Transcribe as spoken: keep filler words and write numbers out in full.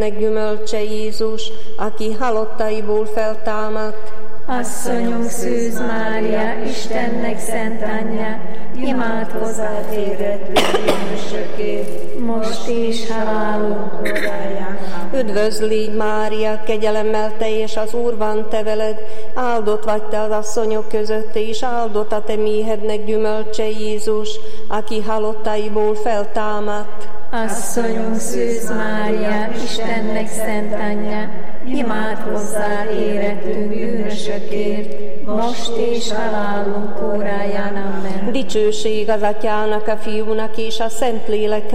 gyümölcse Jézus, aki halottaiból feltámadt. Asszonyunk Szűz Mária, Istennek szent anyja, imádkozzál térdett bűnösökért, most és halálunk óráján. Üdvözl légy, Mária, kegyelemmel teljes, az Úr van te veled, áldott vagy te az asszonyok között, és áldott a te méhednek gyümölcse Jézus, aki halottaiból feltámadt. Asszonyunk Szűz Mária, Istennek szent anyja, imádkozzál érettünk bűnösökért, most és halálunk óráján. Amen. Dicsőség az Atyának, a Fiúnak és a Szentléleknek,